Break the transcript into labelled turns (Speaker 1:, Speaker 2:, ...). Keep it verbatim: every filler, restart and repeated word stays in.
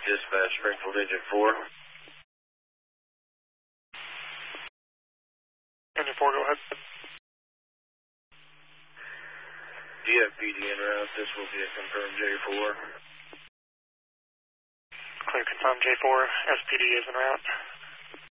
Speaker 1: Dispatch, Springfield Engine four.
Speaker 2: Engine four, go ahead.
Speaker 1: G F P D en route. This will be a confirmed J four.
Speaker 2: Clear, confirmed J four. S P D is en route.